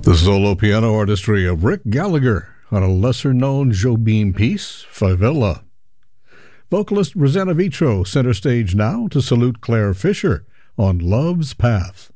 The solo piano artistry of Rick Gallagher on a lesser-known Jobim piece, Favela. Vocalist Rosanna Vitro center stage now to salute Claire Fisher on Love's Path.